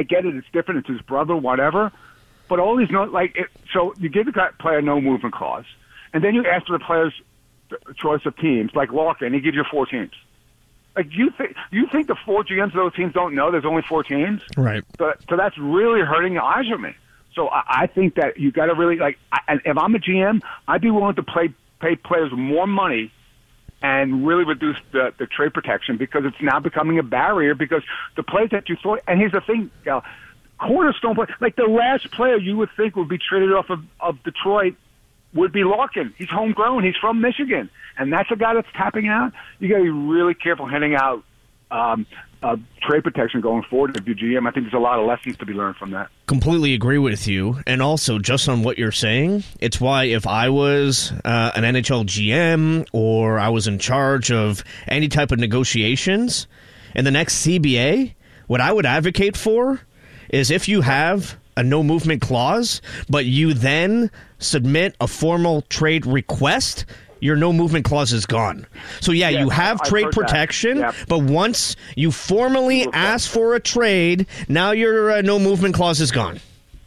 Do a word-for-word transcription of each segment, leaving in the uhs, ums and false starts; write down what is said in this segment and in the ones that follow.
get it. It's different. It's his brother, whatever. But all these no like it, so you give the player no movement clause, and then you ask for the player's choice of teams, like Larkin. He gives you four teams. Like you think you think the four G Ms of those teams don't know there's only four teams, right? So, so that's really hurting the eyes of me. So I, I think that you got to really like. I, and if I'm a G M, I'd be willing to play pay players more money and really reduce the, the trade protection because it's now becoming a barrier because the players that you thought. And here's the thing, Gal. Cornerstone play, like the last player you would think would be traded off of, of Detroit would be Larkin. He's homegrown. He's from Michigan. And that's a guy that's tapping out. You got to be really careful handing out um, uh, trade protection going forward if you're G M. I think there's a lot of lessons to be learned from that. Completely agree with you. And also, just on what you're saying, it's why if I was uh, an N H L G M or I was in charge of any type of negotiations in the next C B A, what I would advocate for is if you have a no-movement clause, but you then submit a formal trade request, your no-movement clause is gone. So, yeah, yeah you have I've trade protection, yep. but once you formally okay. ask for a trade, now your uh, no-movement clause is gone.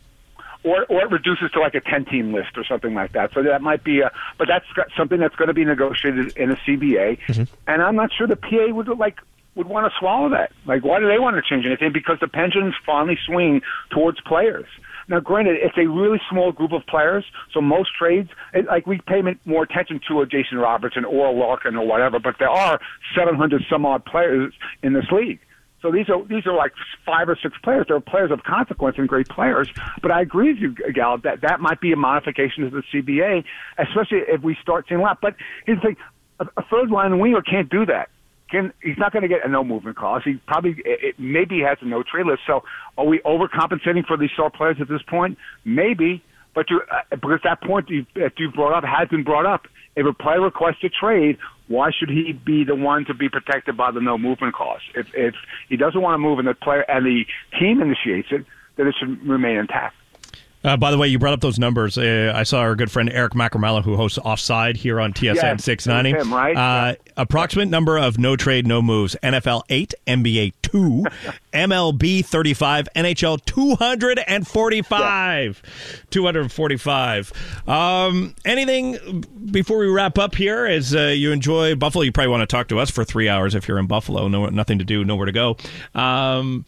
Or, or it reduces to like a ten-team list or something like that. So that might be a, but that's something that's going to be negotiated in a C B A. Mm-hmm. And I'm not sure the P A would like would want to swallow that. Like, why do they want to change anything? Because the pendulums finally swing towards players. Now, granted, it's a really small group of players, so most trades, it, like we pay more attention to a Jason Robertson or a Larkin or whatever, but there are seven hundred some odd players in this league. So these are these are like five or six players. They're players of consequence and great players. But I agree with you, Gal, that that might be a modification to the C B A, especially if we start seeing a lot. But here's the thing, a, a third-line winger can't do that. Can, he's not going to get a no-movement clause. He probably it, maybe he has a no-trade list. So are we overcompensating for these star players at this point? Maybe. But you, uh, because that point you, that you brought up has been brought up. If a player requests a trade, why should he be the one to be protected by the no-movement clause? If, if he doesn't want to move and the player and the team initiates it, then it should remain intact. Uh, by the way, you brought up those numbers. Uh, I saw our good friend Eric Macramella, who hosts Offside here on T S N yes, six ninety. Him, right? uh, yeah. Approximate number of no trade, no moves. N F L eight, N B A two, M L B thirty-five, N H L two hundred forty-five. Yeah. two hundred forty-five. Um, anything before we wrap up here? As uh, you enjoy Buffalo, you probably want to talk to us for three hours if you're in Buffalo. No, nothing to do, nowhere to go. Um,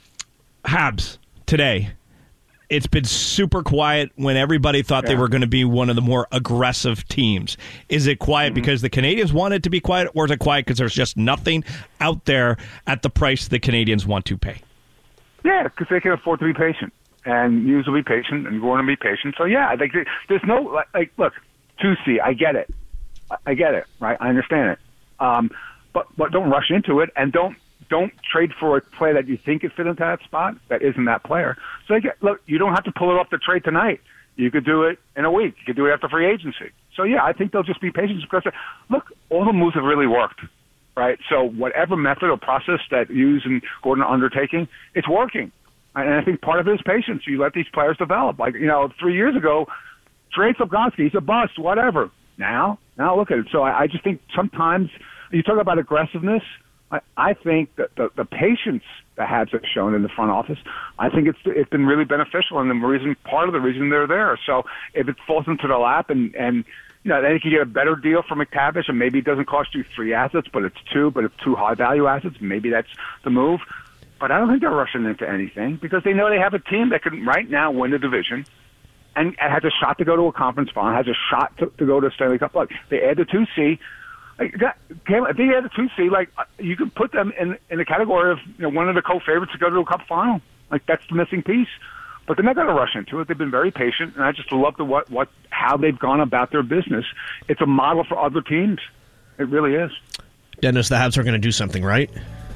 Habs today. It's been super quiet when everybody thought yeah. they were going to be one of the more aggressive teams. Is it quiet mm-hmm. because the Canadians want it to be quiet, or is it quiet because there's just nothing out there at the price the Canadians want to pay? Yeah, because they can afford to be patient, and Hughes will be patient, and Gordon will be patient. So, yeah, like, there's no, like, like look, two C, I get it. I get it, right? I understand it. Um, but but don't rush into it, and don't Don't trade for a player that you think could fit into that spot that isn't that player. So, again, look, you don't have to pull it off the trade tonight. You could do it in a week. You could do it after free agency. So, yeah, I think they'll just be patient because, look, all the moves have really worked, right? So whatever method or process that Hughes and Gordon are undertaking, it's working. And I think part of it is patience. You let these players develop. Like, you know, three years ago, trade Slafkovsky, he's a bust, whatever. Now, now look at it. So I, I just think sometimes you talk about aggressiveness. I think that the, the patience the Habs have shown in the front office, I think it's it's been really beneficial, and the reason part of the reason they're there. So if it falls into their lap, and and you know, then you can get a better deal for McTavish, and maybe it doesn't cost you three assets, but it's two, but it's two high value assets. Maybe that's the move. But I don't think they're rushing into anything because they know they have a team that can right now win the division. And has a shot to go to a conference final, has a shot to, to go to a Stanley Cup. Look, they add the two C. Like, that, if they had a two C, like you could put them in in the category of you know, one of the co-favorites to go to a Cup final. Like that's the missing piece. But they're not going to rush into it. They've been very patient, and I just love the what what how they've gone about their business. It's a model for other teams. It really is. Dennis, the Habs are going to do something, right?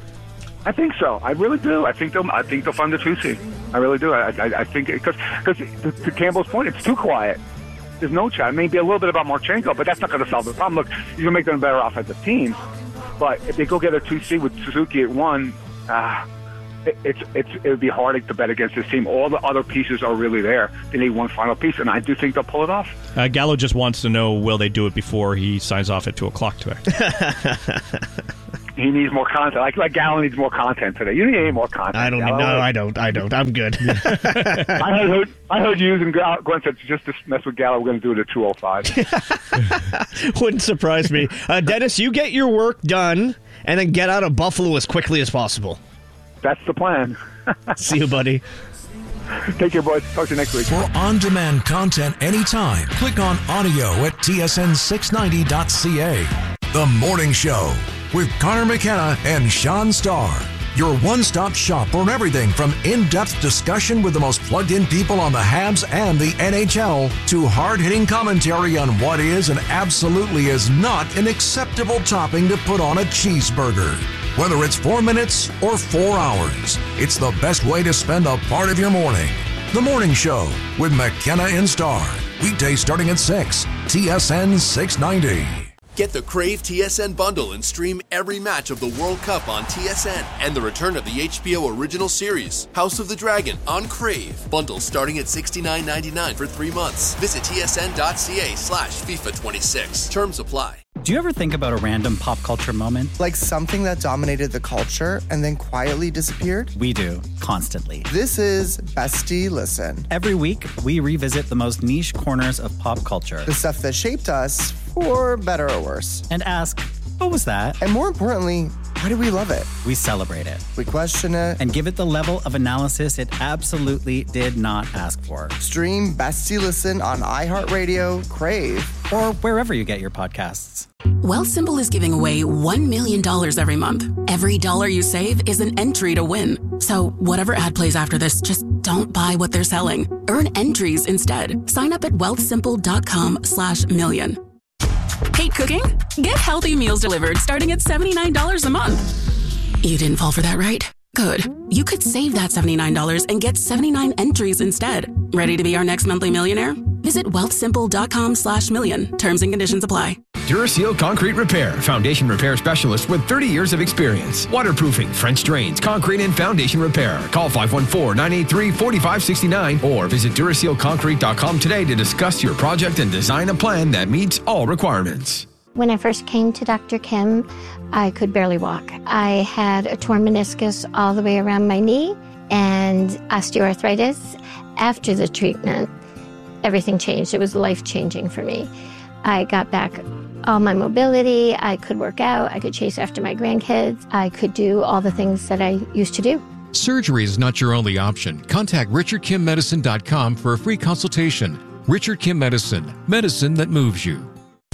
I think so. I really do. I think they'll. I think they'll find the two C. I really do. I, I, I think because because to, to Campbell's point, it's too quiet. There's no chat. Maybe a little bit about Marchenko, but that's not going to solve the problem. Look, you're going to make them a better offensive team, but if they go get a two C with Suzuki at one, uh, it, it's it's it would be hard to bet against this team. All the other pieces are really there. They need one final piece, and I do think they'll pull it off. Uh, Gallo just wants to know, will they do it before he signs off at two o'clock today? he needs more content. Like like Gallo needs more content today. You need any more content. I don't need, Gallo. no, I don't. I don't. I'm good. I heard I heard you and Gwen said just to mess with Gallo, we're going to do it at two oh five. Wouldn't surprise me. Uh, Dennis, you get your work done and then get out of Buffalo as quickly as possible. That's the plan. See you, buddy. Take care, boys. Talk to you next week. For on-demand content anytime, click on audio at T S N six ninety dot C A. The Morning Show with Connor McKenna and Sean Starr. Your one-stop shop for everything from in-depth discussion with the most plugged-in people on the Habs and the N H L to hard-hitting commentary on what is and absolutely is not an acceptable topping to put on a cheeseburger. Whether it's four minutes or four hours, it's the best way to spend a part of your morning. The Morning Show with McKenna and Starr. Weekdays starting at six. T S N six ninety. Get the Crave T S N bundle and stream every match of the World Cup on T S N and the return of the H B O original series, House of the Dragon, on Crave. Bundle starting at sixty-nine ninety-nine for three months. Visit tsn.ca slash FIFA 26. Terms apply. Do you ever think about a random pop culture moment? Like something that dominated the culture and then quietly disappeared? We do, constantly. This is Bestie Listen. Every week, we revisit the most niche corners of pop culture. The stuff that shaped us, for better or worse. And ask, what was that? And more importantly, why do we love it? We celebrate it. We question it. And give it the level of analysis it absolutely did not ask for. Stream Bestie Listen on iHeartRadio, Crave, or wherever you get your podcasts. Wealthsimple is giving away one million dollars every month. Every dollar you save is an entry to win. So whatever ad plays after this, just don't buy what they're selling. Earn entries instead. Sign up at wealthsimple.com slash million. Hate cooking? Get healthy meals delivered starting at seventy-nine dollars a month. You didn't fall for that, right? Good. You could save that seventy-nine dollars and get seventy-nine entries instead. Ready to be our next monthly millionaire? Visit wealthsimple.com slash million. Terms and conditions apply. Duraseal Concrete Repair. Foundation repair specialist with thirty years of experience. Waterproofing, French drains, concrete, and foundation repair. Call five one four, nine eight three, four five six nine or visit Duraseal Concrete dot com today to discuss your project and design a plan that meets all requirements. When I first came to Doctor Kim, I could barely walk. I had a torn meniscus all the way around my knee and osteoarthritis. After the treatment, everything changed. It was life-changing for me. I got back all my mobility. I could work out. I could chase after my grandkids. I could do all the things that I used to do. Surgery is not your only option. Contact richard kim medicine dot com for a free consultation. Richard Kim Medicine. Medicine that moves you.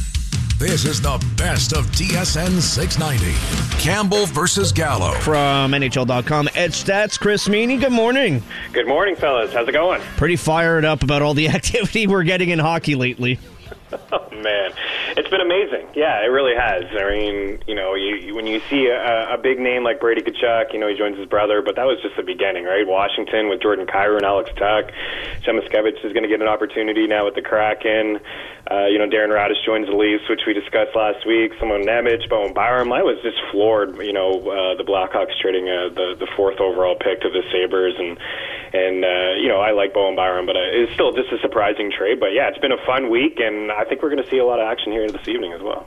This is the best of T S N six ninety. Campbell versus Gallo. From N H L dot com, Edge Stats, Chris Meany, good morning. Good morning, fellas. How's it going? Pretty fired up about all the activity we're getting in hockey lately. Oh, man. It's been amazing. Yeah, it really has. I mean, you know, you, you, when you see a, a big name like Brady Tkachuk, you know, he joins his brother, but that was just the beginning, right? Washington with Jordan Kyrou and Alex Tuch. Shemeskevich is going to get an opportunity now with the Kraken. Uh, you know, Darren Radish joins the Leafs, which we discussed last week. Simon Nemec, Bowen Byram. I was just floored, you know, uh, the Blackhawks trading uh, the, the fourth overall pick to the Sabres. And, and uh, you know, I like Bowen Byram, but uh, it's still just a surprising trade. But, yeah, it's been a fun week, and I think we're going to see a lot of action here this evening as well.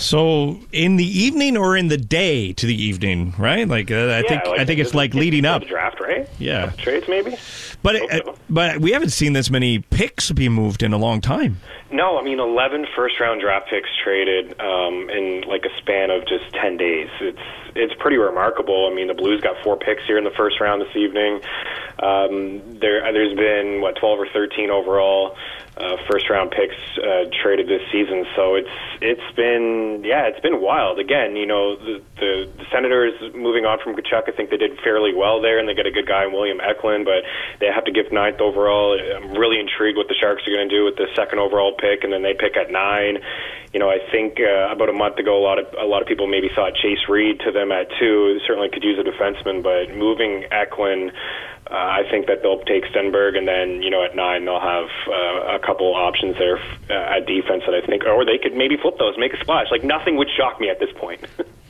So in the evening or in the day to the evening, right? Like uh, I yeah, think like I think it's like it's leading up. The draft, right? Yeah, trades maybe. But it, uh, but we haven't seen this many picks be moved in a long time. No, I mean eleven first-round draft picks traded um, in like a span of just ten days. It's it's pretty remarkable. I mean, the Blues got four picks here in the first round this evening. Um, there, there's been what twelve or thirteen overall uh, first-round picks uh, traded this season. So it's it's been yeah, it's been wild. Again, you know, the, the the Senators moving on from Tkachuk, I think they did fairly well there, and they got a good guy in William Eklund, but they have to give ninth overall. I'm really intrigued what the Sharks are going to do with the second overall pick, and then they pick at nine. You know, I think uh, about a month ago, a lot of a lot of people maybe thought Chase Reed to them at two. Certainly could use a defenseman, but moving Eklund, uh, I think that they'll take Stenberg, and then you know at nine they'll have uh, a couple options there uh, at defense that I think, or they could maybe flip those, make a splash. Like nothing would shock me at this point.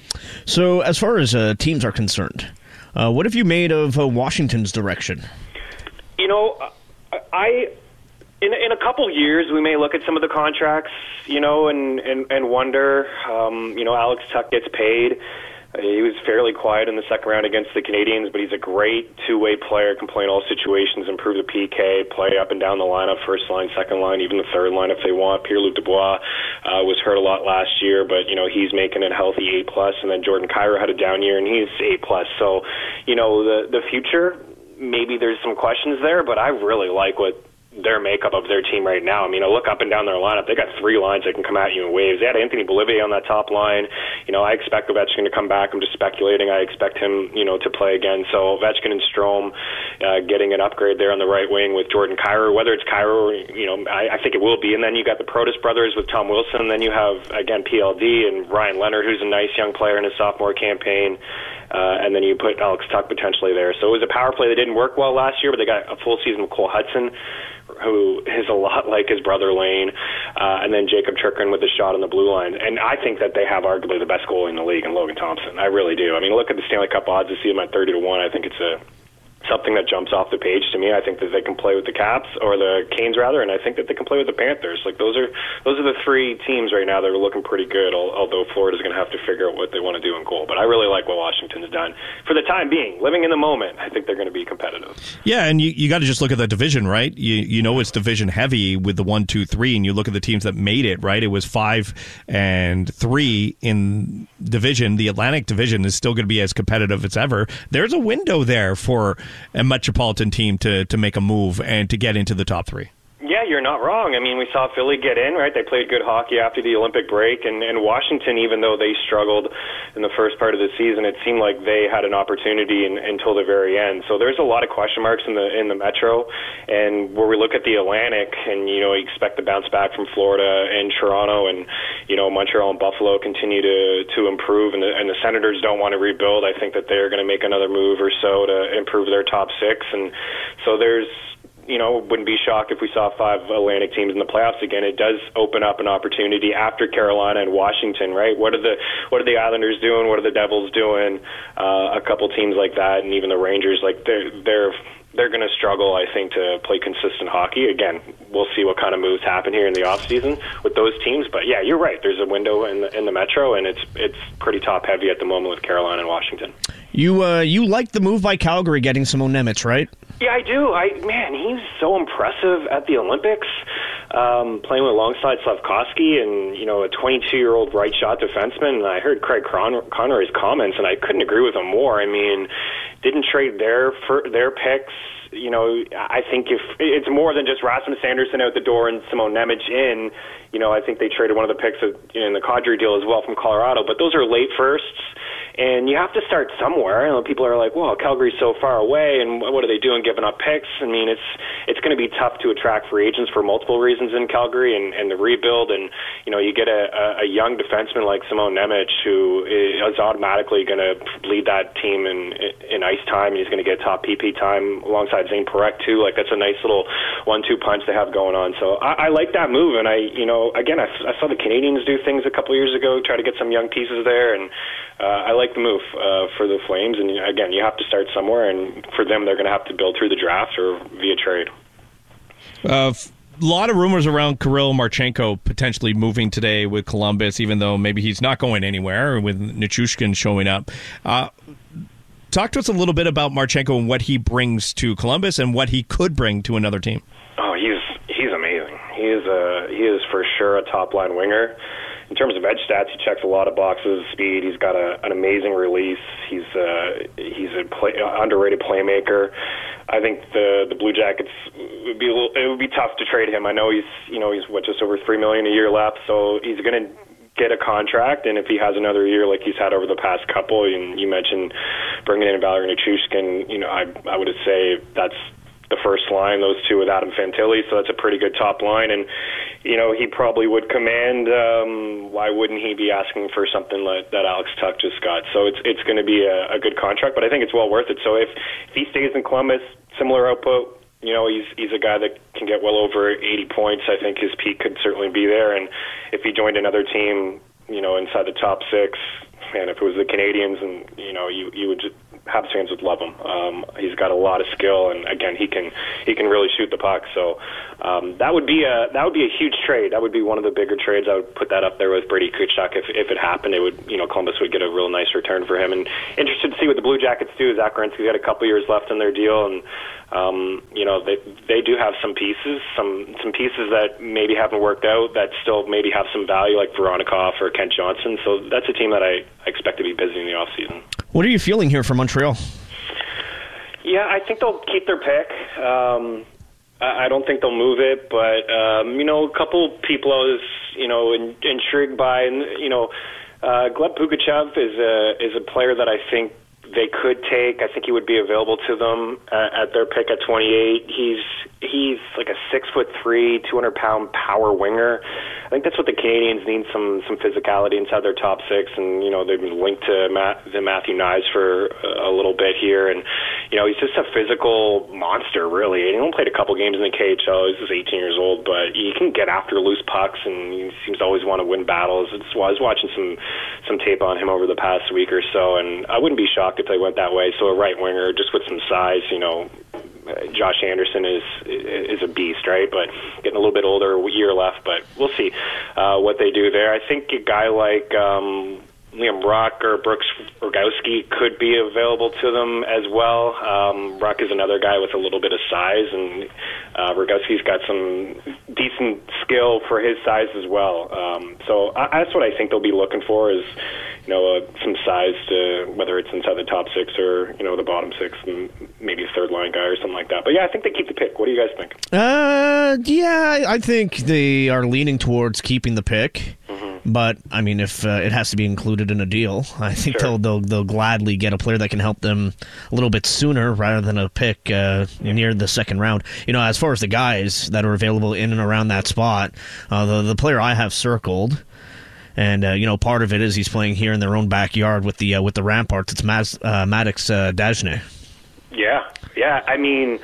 So, as far as uh, teams are concerned, uh, what have you made of uh, Washington's direction? You know, I. In in a couple years, we may look at some of the contracts, you know, and and, and wonder, um, you know, Alex Tuch gets paid. He was fairly quiet in the second round against the Canadiens, but he's a great two-way player, can play in all situations, improve the P K, play up and down the lineup, first line, second line, even the third line if they want. Pierre-Luc Dubois uh, was hurt a lot last year, but, you know, he's making it healthy A plus, and then Jordan Kyrou had a down year, and he's A plus. So, you know, the, the future, maybe there's some questions there, but I really like what their makeup of their team right now. I mean, I look up and down their lineup. They got three lines that can come at you in waves. They had Anthony Bolivier on that top line. You know, I expect Ovechkin to come back. I'm just speculating. I expect him, you know, to play again. So Ovechkin and Strome uh, getting an upgrade there on the right wing with Jordan Kyrou. Whether it's Kyrou, or, you know, I, I think it will be. And then you got the Protas brothers with Tom Wilson. Then you have, again, P L D and Ryan Leonard, who's a nice young player in his sophomore campaign. Uh, and then you put Alex Tuch potentially there. So it was a power play that didn't work well last year, but they got a full season with Cole Hudson, who is a lot like his brother Lane, uh, and then Jacob Chikrin with the shot on the blue line. And I think that they have arguably the best goalie in the league in Logan Thompson. I really do. I mean, look at the Stanley Cup odds to see him at thirty to one. I think it's a something that jumps off the page to me. I think that they can play with the Caps, or the Canes rather, and I think that they can play with the Panthers. Like those are those are the three teams right now that are looking pretty good, although Florida's going to have to figure out what they want to do in goal. But I really like what Washington's done. For the time being, living in the moment, I think they're going to be competitive. Yeah, and you, you got to just look at the division, right? You you know it's division heavy with the one, two, three, and you look at the teams that made it, right? It was five and three in division. The Atlantic division is still going to be as competitive as ever. There's a window there for a metropolitan team to, to make a move and to get into the top three. Yeah, you're not wrong. I mean, we saw Philly get in, right? They played good hockey after the Olympic break, and, and Washington, even though they struggled in the first part of the season, it seemed like they had an opportunity in, until the very end. So there's a lot of question marks in the in the Metro, and where we look at the Atlantic, and, you know, you expect the bounce back from Florida and Toronto, and, you know, Montreal and Buffalo continue to, to improve, and the, and the Senators don't want to rebuild. I think that they're going to make another move or so to improve their top six, and so there's, you know, wouldn't be shocked if we saw five Atlantic teams in the playoffs again. It does open up an opportunity after Carolina and Washington, right? What are the what are the Islanders doing? What are the Devils doing? Uh, a couple teams like that, and even the Rangers, like they're they're they're going to struggle, I think, to play consistent hockey. Again, we'll see what kind of moves happen here in the off season with those teams. But yeah, you're right. There's a window in the, in the Metro, and it's it's pretty top heavy at the moment with Carolina and Washington. You uh, you like the move by Calgary getting Simon Nemec, right? Yeah, I do. I man, he's so impressive at the Olympics, um, playing with alongside Slavkovsky, and, you know, a twenty-two-year-old right shot defenseman. And I heard Craig Con- Conroy's comments, and I couldn't agree with him more. I mean, didn't trade their for their picks. You know, I think if it's more than just Rasmus Andersson out the door and Simon Nemec in, you know, I think they traded one of the picks in the Kadri deal as well from Colorado. But those are late firsts. And you have to start somewhere. You know, people are like, well, Calgary's so far away, and what are they doing giving up picks? I mean, it's it's going to be tough to attract free agents for multiple reasons in Calgary, and, and the rebuild. And, you know, you get a, a young defenseman like Simon Nemec, who is automatically going to lead that team in, in ice time, and he's going to get top P P time alongside Zane Parekh, too. Like, that's a nice little one two punch they have going on. So I, I like that move. And, I, you know, again, I, I saw the Canadians do things a couple years ago, try to get some young pieces there, and uh, I like the move uh, for the Flames. And again, you have to start somewhere, and for them, they're going to have to build through the draft or via trade. A uh, f- lot of rumors around Kirill Marchenko potentially moving today with Columbus, even though maybe he's not going anywhere, with Nichushkin showing up. Uh, talk to us a little bit about Marchenko and what he brings to Columbus and what he could bring to another team. Oh, he's he's amazing. He is a he is for sure a top line winger. In terms of edge stats, he checks a lot of boxes. Speed, he's got a, an amazing release. He's uh, he's a play, uh, underrated playmaker. I think the the Blue Jackets would be a little, it would be tough to trade him. I know he's you know he's what just over three million a year left, so he's going to get a contract. And if he has another year like he's had over the past couple, and you mentioned bringing in Valeri Nichushkin, you know I I would say that's the first line, those two with Adam Fantilli, so that's a pretty good top line. And, you know, he probably would command, um, why wouldn't he be asking for something like that Alex Tuch just got? So it's it's going to be a, a good contract, but I think it's well worth it. So if, if he stays in Columbus, similar output, you know, he's he's a guy that can get well over eighty points. I think his peak could certainly be there. And if he joined another team, you know, inside the top six, man, if it was the Canadians, and, you know, you, you would just, Habs fans would love him. Um, he's got a lot of skill, and again, he can he can really shoot the puck. So um, that would be a that would be a huge trade. That would be one of the bigger trades. I would put that up there with Brady Tkachuk. If if it happened, it would you know Columbus would get a real nice return for him. And interested to see what the Blue Jackets do. Zach Werenski's got a couple years left in their deal, and um, you know they they do have some pieces, some some pieces that maybe haven't worked out that still maybe have some value, like Veronikov or Kent Johnson. So that's a team that I expect to be busy in the offseason. What are you feeling here from Montreal? Yeah, I think they'll keep their pick. Um, I I don't think they'll move it, but um, you know, a couple people I was you know in, intrigued by, and you know, uh, Gleb Pugachev is a is a player that I think they could take. I think he would be available to them uh, at their pick at twenty-eight. He's he's like a six foot three, two hundred pound power winger. I think that's what the Canadians need, some some physicality inside their top six, and you know they've been linked to Matt, the Matthew Knies for a, a little bit here, and you know he's just a physical monster, really. And he only played a couple games in the K H L. He's just eighteen years old, but he can get after loose pucks, and he seems to always want to win battles. It's, well, I was watching some some tape on him over the past week or so, and I wouldn't be shocked if they went that way. So a right winger, just with some size, you know. Josh Anderson is is a beast, right? But getting a little bit older, a year left, but we'll see uh, what they do there. I think a guy like um, Liam Ruck or Brooks Rogowski could be available to them as well. Um, Ruck is another guy with a little bit of size, and uh, Rogowski's got some decent skill for his size as well. Um, so I, that's what I think they'll be looking for is, you know, uh, some size to whether it's inside the top six or, you know, the bottom six, and maybe a third line guy or something like that. But yeah, I think they keep the pick. What do you guys think? Uh, yeah, I think they are leaning towards keeping the pick. Mm-hmm. But I mean, if uh, it has to be included in a deal, I think Sure. they'll, they'll they'll gladly get a player that can help them a little bit sooner rather than a pick uh, yeah. near the second round. You know, as far as the guys that are available in and around that spot, uh, the the player I have circled. And uh, you know, part of it is he's playing here in their own backyard with the uh, with the Ramparts. It's Maz, uh, Maddox uh, Dagenet. Yeah, yeah. I mean,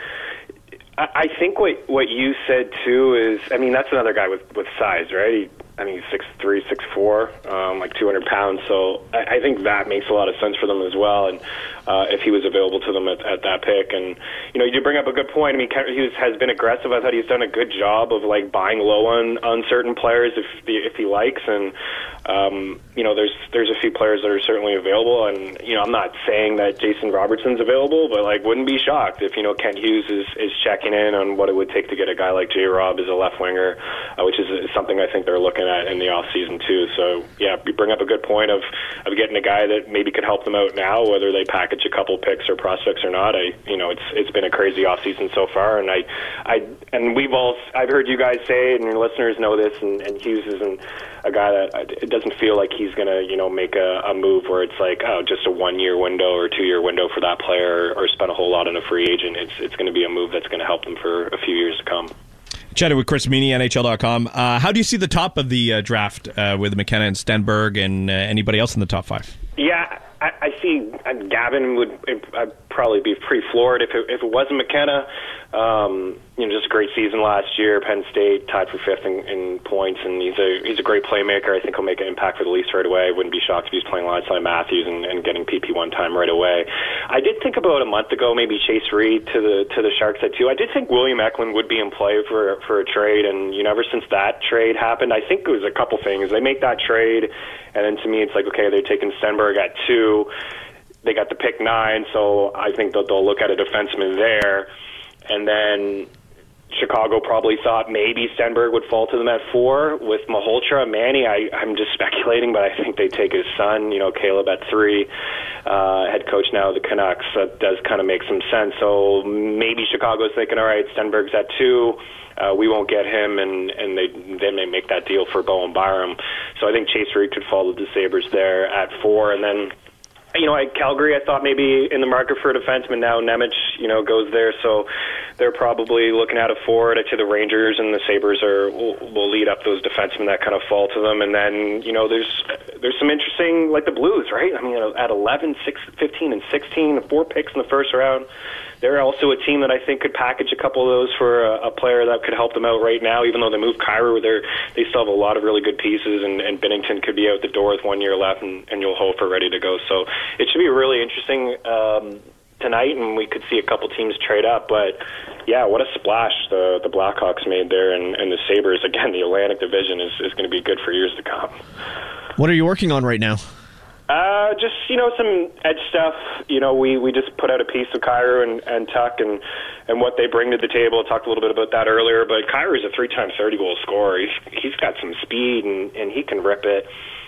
I, I think what what you said too is, I mean, that's another guy with, with size, right? He, I mean, six three, six four, um, like two hundred pounds. So I, I think that makes a lot of sense for them as well. And uh, if he was available to them at, at that pick, and you know, you did bring up a good point. I mean, he was, has been aggressive. I thought he's done a good job of like buying low on, on certain players if the, if he likes. And um, you know, there's there's a few players that are certainly available. And you know, I'm not saying that Jason Robertson's available, but like, wouldn't be shocked if you know Kent Hughes is, is checking in on what it would take to get a guy like J. Rob as a left winger, uh, which is something I think they're looking at in the off season too. So yeah, you bring up a good point of of getting a guy that maybe could help them out now, whether they package a couple picks or prospects or not. I you know it's it's been a crazy off season so far, and I I and we've all I've heard you guys say it, and your listeners know this, and, and Hughes isn't a guy that it doesn't feel like he's gonna you know make a, a move where it's like oh just a one year window or two year window for that player, or, or spend a whole lot on a free agent. It's it's going to be a move that's going to help them for a few years to come. Chatted with Chris Meany, N H L dot com. Uh, how do you see the top of the uh, draft uh, with McKenna and Stenberg and uh, anybody else in the top five? Yeah, I, I see uh, Gavin would I'd probably be pretty floored if it, if it wasn't McKenna. Um, you know, just a great season last year. Penn State tied for fifth in, in points, and he's a he's a great playmaker. I think he'll make an impact for the Leafs right away. I wouldn't be shocked if he's playing alongside Matthews and, and getting P P one time right away. I did think about a month ago maybe Chase Reed to the to the Sharks side too. I did think William Eklund would be in play for for a trade, and you know, ever since that trade happened, I think it was a couple things. They make that trade, and then to me it's like okay, they're taking Stenberg at two. They got the pick nine, so I think that they'll look at a defenseman there. And then Chicago probably thought maybe Stenberg would fall to them at four. With Malhotra, Manny, I, I'm just speculating, but I think they take his son, you know, Caleb at three, uh, head coach now of the Canucks. That does kind of make some sense. So maybe Chicago's thinking, all right, Stenberg's at two. Uh, we won't get him, and, and they then they make that deal for Bowen Byram. So I think Chase Reed could fall to the Sabres there at four. And then, you know, at Calgary, I thought maybe in the market for a defenseman now, Nemec, you know, goes there. So they're probably looking at a forward. I'd say the Rangers and the Sabres are will, will lead up those defensemen that kind of fall to them. And then, you know, there's there's some interesting, like the Blues, right? I mean, at eleven, six, fifteen, and sixteen, four picks in the first round. They're also a team that I think could package a couple of those for a, a player that could help them out right now. Even though they moved Kyrou, they're, they still have a lot of really good pieces, and, and Binnington could be out the door with one year left, and, and Joel Hofer ready to go. So it should be really interesting um, tonight, and we could see a couple teams trade up. But, yeah, what a splash the, the Blackhawks made there, and, and the Sabres. Again, the Atlantic Division is, is going to be good for years to come. What are you working on right now? Uh, just, you know, some edge stuff. You know, we, we just put out a piece of Kyrou and, and Tuck and, and what they bring to the table. I talked a little bit about that earlier, but Kyrou's a three-time thirty-goal scorer. He's, he's got some speed, and, and he can rip it.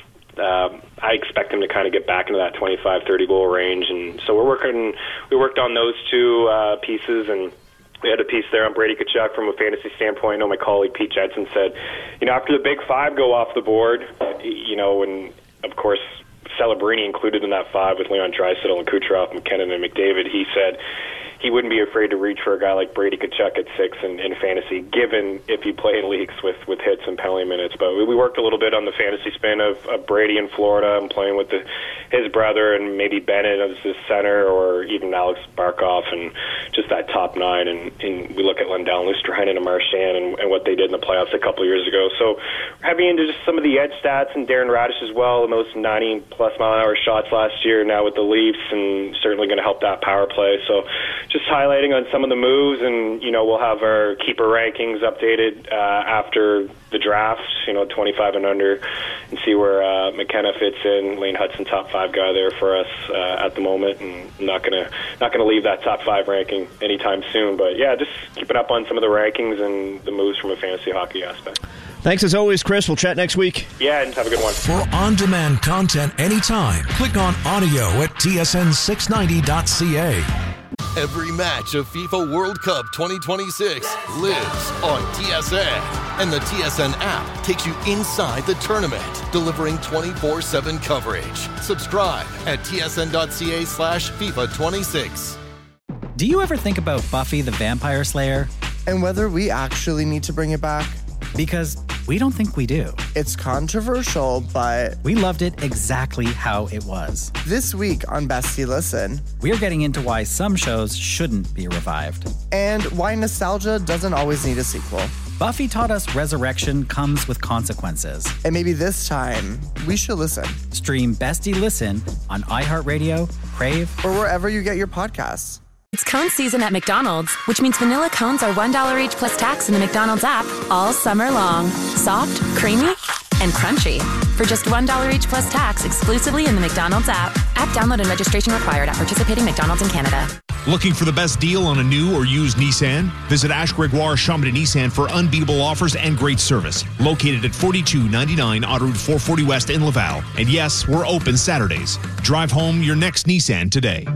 Um, I expect him to kind of get back into that twenty-five, thirty-goal range. And so we're working, we worked on those two uh, pieces, and we had a piece there on Brady Tkachuk from a fantasy standpoint. I know my colleague Pete Jensen said, you know, after the big five go off the board, you know, and, of course, Celebrini included in that five with Leon Draisaitl and Kucherov, McKinnon, and McDavid, he said he wouldn't be afraid to reach for a guy like Brady Tkachuk at six in, in fantasy, given if you play in leagues with, with hits and penalty minutes. But we, we worked a little bit on the fantasy spin of, of Brady in Florida and playing with the, his brother and maybe Bennett as his center, or even Alex Barkov, and just that top nine. And, and we look at Lundell, Lustrainen, and Marchand and, and what they did in the playoffs a couple of years ago. So we're heavy into just some of the edge stats, and Darren Radish as well, the most ninety-plus mile-an-hour shots last year now with the Leafs, and certainly going to help that power play. So just highlighting on some of the moves, and, you know, we'll have our keeper rankings updated uh, after the draft, you know, twenty-five and under, and see where uh, McKenna fits in. Lane Hudson, top five guy there for us uh, at the moment, and I'm not gonna not gonna leave that top five ranking anytime soon. But yeah, just keeping up on some of the rankings and the moves from a fantasy hockey aspect. Thanks as always, Chris. We'll chat next week. Yeah, and have a good one. For on-demand content anytime, click on audio at T S N six ninety dot C A. Every match of FIFA World Cup twenty twenty-six lives on T S N. And the T S N app takes you inside the tournament, delivering twenty-four seven coverage. Subscribe at tsn.ca slash FIFA 26. Do you ever think about Buffy the Vampire Slayer? And whether we actually need to bring it back? Because we don't think we do. It's controversial, but we loved it exactly how it was. This week on Bestie Listen, we're getting into why some shows shouldn't be revived. And why nostalgia doesn't always need a sequel. Buffy taught us resurrection comes with consequences. And maybe this time, we should listen. Stream Bestie Listen on iHeartRadio, Crave, or wherever you get your podcasts. It's cone season at McDonald's, which means vanilla cones are one dollar each plus tax in the McDonald's app all summer long. Soft, creamy, and crunchy. For just one dollar each plus tax exclusively in the McDonald's app. App download and registration required at participating McDonald's in Canada. Looking for the best deal on a new or used Nissan? Visit Ash Gregoire Chambly Nissan for unbeatable offers and great service. Located at forty-two ninety-nine Autoroute four forty West in Laval. And yes, we're open Saturdays. Drive home your next Nissan today.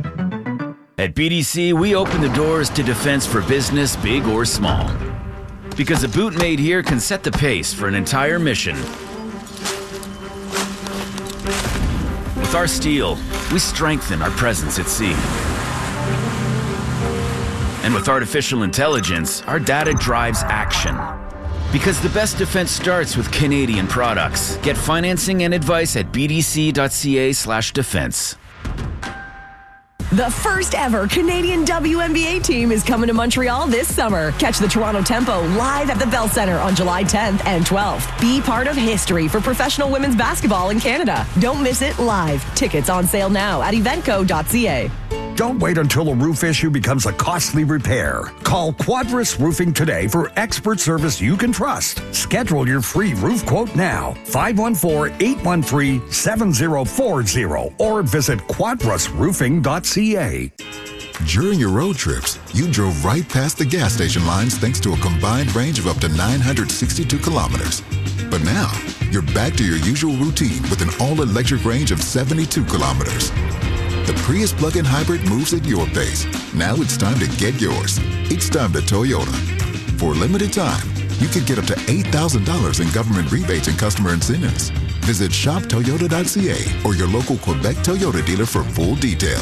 At B D C, we open the doors to defense for business, big or small. Because a boot made here can set the pace for an entire mission. With our steel, we strengthen our presence at sea. And with artificial intelligence, our data drives action. Because the best defense starts with Canadian products. Get financing and advice at bdc.ca slash defense. The first ever Canadian W N B A team is coming to Montreal this summer. Catch the Toronto Tempo live at the Bell Centre on July tenth and twelfth. Be part of history for professional women's basketball in Canada. Don't miss it live. Tickets on sale now at eventco dot c a. Don't wait until a roof issue becomes a costly repair. Call Quadris Roofing today for expert service you can trust. Schedule your free roof quote now. five one four, eight one three, seven zero four zero or visit quadris roofing dot c a. During your road trips, you drove right past the gas station lines thanks to a combined range of up to nine hundred sixty-two kilometers. But now, you're back to your usual routine with an all-electric range of seventy-two kilometers. The Prius plug-in hybrid moves at your pace. Now it's time to get yours. It's time to Toyota. For a limited time, you can get up to eight thousand dollars in government rebates and customer incentives. Visit shop toyota dot c a or your local Quebec Toyota dealer for full details.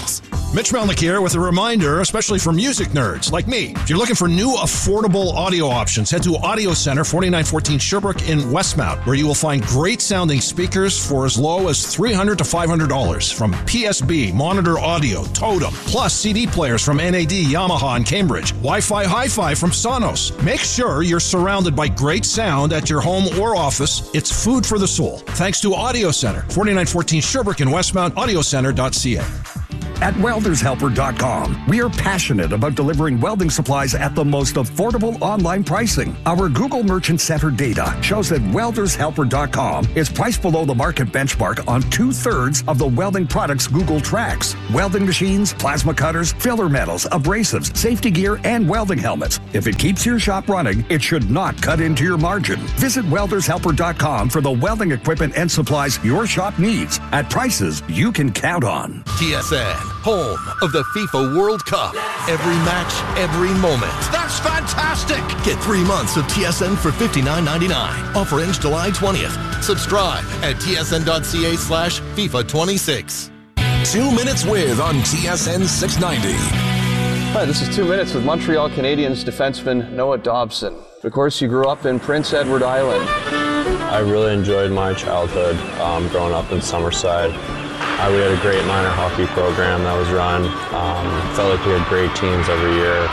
Mitch Melnick here with a reminder, especially for music nerds like me. If you're looking for new, affordable audio options, head to Audio Center, forty-nine fourteen Sherbrooke in Westmount, where you will find great-sounding speakers for as low as three hundred dollars to five hundred dollars from P S B, Monitor Audio, Totem, plus C D players from N A D, Yamaha, and Cambridge, Wi-Fi Hi-Fi from Sonos. Make sure you're surrounded by great sound at your home or office. It's food for the soul. Thanks to Audio Center, forty-nine fourteen Sherbrooke in Westmount, audio center dot c a. At welders helper dot com, we are passionate about delivering welding supplies at the most affordable online pricing. Our Google Merchant Center data shows that welders helper dot com is priced below the market benchmark on two-thirds of the welding products Google tracks. Welding machines, plasma cutters, filler metals, abrasives, safety gear, and welding helmets. If it keeps your shop running, it should not cut into your margin. Visit welders helper dot com for the welding equipment and supplies your shop needs at prices you can count on. T S N, home of the FIFA World Cup. Every match, every moment. That's fantastic! Get three months of T S N for fifty-nine ninety-nine. Offer ends July twentieth. Subscribe at T S N dot C A slash FIFA twenty-six. Two Minutes With on T S N six ninety. Hi, this is Two Minutes with Montreal Canadiens defenseman Noah Dobson. Of course, you grew up in Prince Edward Island. I really enjoyed my childhood um, growing up in Summerside. Uh, we had a great minor hockey program that was run. Um, felt like we had great teams every year.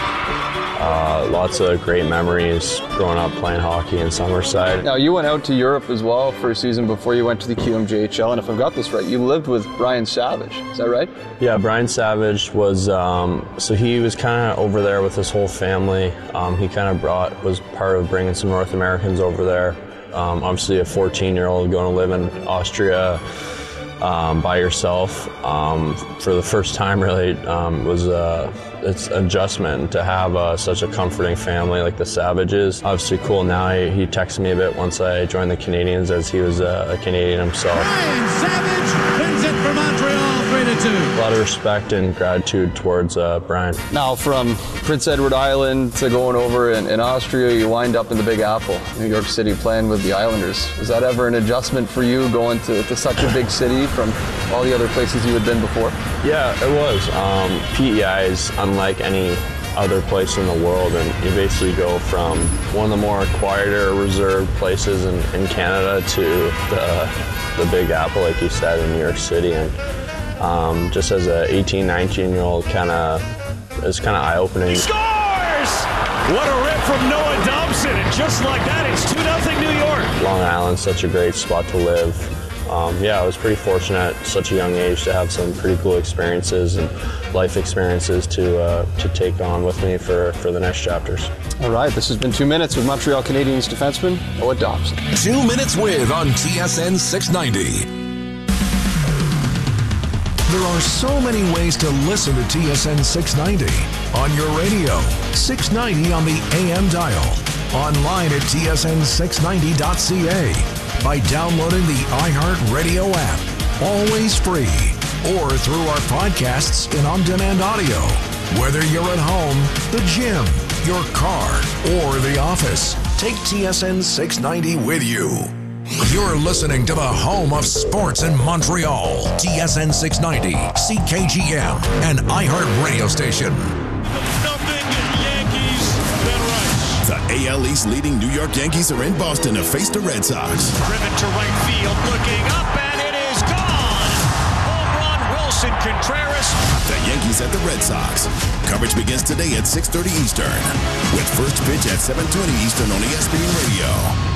Uh, lots of great memories growing up playing hockey in Summerside. Now, you went out to Europe as well for a season before you went to the Q M J H L, and if I've got this right, you lived with Brian Savage. Is that right? Yeah, Brian Savage was, um, so he was kind of over there with his whole family. Um, he kind of brought, was part of bringing some North Americans over there. Um, obviously a fourteen-year-old going to live in Austria um, by yourself um, for the first time really um, was uh, it's adjustment to have uh, such a comforting family like the Savages. Obviously cool now. He, he texted me a bit once I joined the Canadiens as he was uh, a Canadian himself. Brian Savage wins it for Montreal, three to two. A lot of respect and gratitude towards uh, Brian. Now, from Prince Edward Island to going over in, in Austria, you wind up in the Big Apple, New York City, playing with the Islanders. Was that ever an adjustment for you, going to, to such a big city from all the other places you had been before? Yeah, it was. Um, P E I is unlike any other place in the world, and you basically go from one of the more quieter, reserved places in, in Canada to the, the Big Apple, like you said, in New York City. And um, just as a eighteen, nineteen-year-old, kind of, it's kind of eye-opening. He scores! What a rip from Noah Dobson, and just like that, it's two nothing New York. Long Island's such a great spot to live. Um, yeah, I was pretty fortunate at such a young age to have some pretty cool experiences and life experiences to uh, to take on with me for, for the next chapters. All right, this has been Two Minutes with Montreal Canadiens defenseman Noah Dobson. Two Minutes With on T S N six ninety. There are so many ways to listen to T S N six ninety. On your radio, six ninety on the A M dial. Online at T S N six ninety dot C A. By downloading the iHeartRadio app, always free, or through our podcasts in on-demand audio. Whether you're at home, the gym, your car, or the office, take T S N six ninety with you. You're listening to the home of sports in Montreal, T S N six ninety, C K G M, and iHeartRadio station. The A L East leading New York Yankees are in Boston to face the Red Sox. Driven to right field, looking up, and it is gone! Home run, Wilson Contreras. The Yankees at the Red Sox. Coverage begins today at six thirty Eastern, with first pitch at seven twenty Eastern on E S P N Radio.